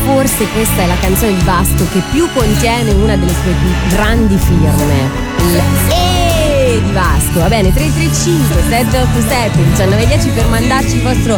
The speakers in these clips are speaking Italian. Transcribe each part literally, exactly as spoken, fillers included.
forse questa è la canzone di Vasco che più contiene una delle sue più grandi firme, il E di Vasco. Va bene, tre tre cinque sette otto sette uno nove uno zero per mandarci il vostro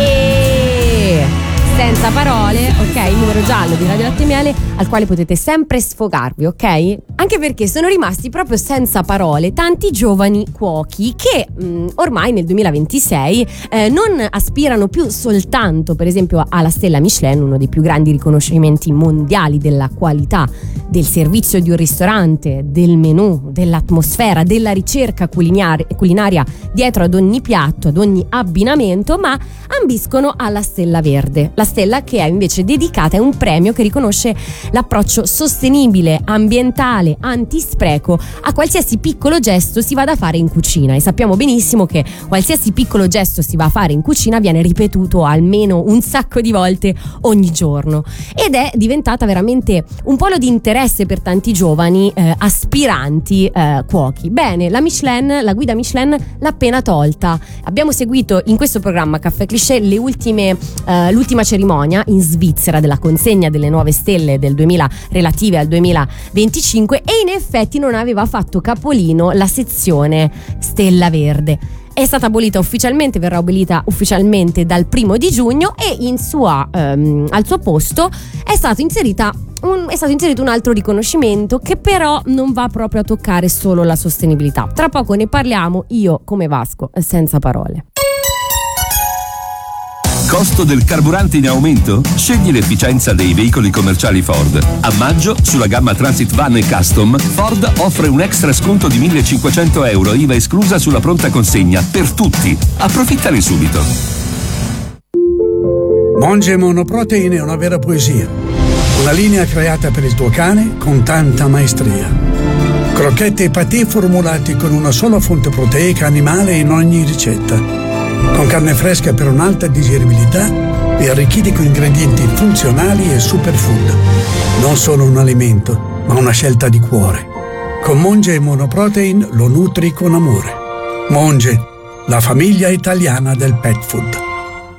E senza parole, ok? Il numero giallo di Radio Latte e Miele al quale potete sempre sfogarvi, ok? Anche perché sono rimasti proprio senza parole tanti giovani cuochi che mh, ormai nel duemilaventisei eh, non aspirano più soltanto, per esempio, alla stella Michelin, uno dei più grandi riconoscimenti mondiali della qualità del servizio di un ristorante, del menù, dell'atmosfera, della ricerca culinaria, culinaria dietro ad ogni piatto, ad ogni abbinamento, ma ambiscono alla stella verde. La stella che è invece dedicata, è un premio che riconosce l'approccio sostenibile, ambientale, antispreco a qualsiasi piccolo gesto si vada a fare in cucina, e sappiamo benissimo che qualsiasi piccolo gesto si va a fare in cucina viene ripetuto almeno un sacco di volte ogni giorno, ed è diventata veramente un polo di interesse per tanti giovani eh, aspiranti eh, cuochi. Bene, la Michelin, la guida Michelin l'ha appena tolta. Abbiamo seguito in questo programma Caffè Cliché le ultime eh, l'ultima cerimonia in Svizzera della consegna delle nuove stelle del duemila relative al duemilaventicinque, e in effetti non aveva fatto capolino la sezione Stella Verde. È stata abolita ufficialmente, verrà abolita ufficialmente dal primo di giugno, e in sua, ehm, al suo posto è stato inserita un, è stato inserito un altro riconoscimento che però non va proprio a toccare solo la sostenibilità. Tra poco ne parliamo, io come Vasco senza parole. Costo del carburante in aumento? Scegli l'efficienza dei veicoli commerciali Ford. A maggio, sulla gamma Transit Van e Custom, Ford offre un extra sconto di millecinquecento euro, I V A esclusa, sulla pronta consegna per tutti. Approfittane subito. Monge Monoprotein è una vera poesia. Una linea creata per il tuo cane con tanta maestria. Crocchette e patè formulati con una sola fonte proteica animale in ogni ricetta. Con carne fresca per un'alta digeribilità e arricchiti con ingredienti funzionali e superfood. Non solo un alimento, ma una scelta di cuore. Con Monge Monoprotein lo nutri con amore. Monge, la famiglia italiana del pet food.